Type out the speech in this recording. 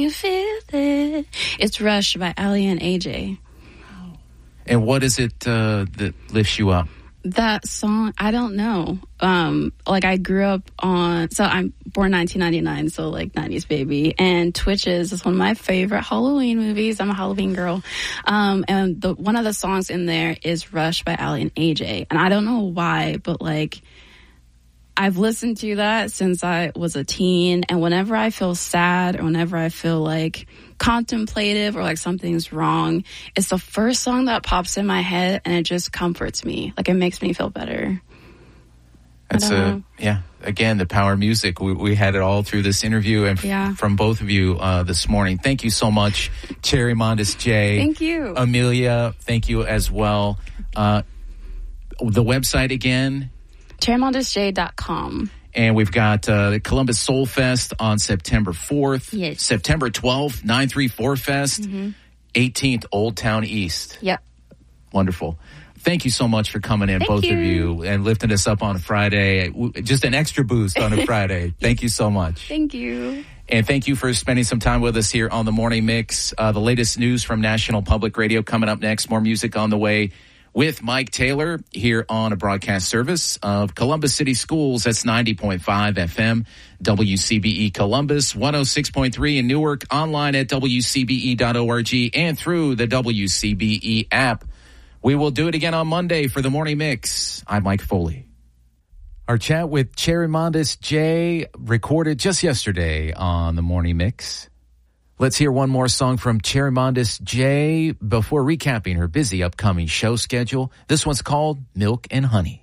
You feel it. It's Rush by Ali and AJ. And what is it that lifts you up? That song, I don't know. I grew up so I'm born 1999, so like 90s baby. And Twitches is one of my favorite Halloween movies. I'm a Halloween girl. And one of the songs in there is Rush by Ali and AJ. And I don't know why, but like, I've listened to that since I was a teen, and whenever I feel sad or whenever I feel like contemplative or like something's wrong, it's the first song that pops in my head, and it just comforts me. Like, it makes me feel better. That's again, the power of music. We had it all through this interview and from both of you this morning. Thank you so much, Cherry Mondes J. Thank you. Amelia, thank you as well. The website again? CherryMondesJ.com. And we've got the Columbus Soul Fest on September 4th. Yes. September 12th, 934 Fest. 18th, Old Town East. Yep. Wonderful. Thank you so much for coming in, both of you, and lifting us up on a Friday. Just an extra boost on a Friday. Thank you so much. Thank you. And thank you for spending some time with us here on the Morning Mix. The latest news from National Public Radio coming up next. More music on the way with Mike Taylor here on a broadcast service of Columbus City Schools. That's 90.5 FM, WCBE Columbus, 106.3 in Newark, online at WCBE.org and through the WCBE app. We will do it again on Monday for the Morning Mix. I'm Mike Foley. Our chat with Cherry Mondes J, recorded just yesterday on the Morning Mix. Let's hear one more song from Cherry Mondes J before recapping her busy upcoming show schedule. This one's called Milk and Honey.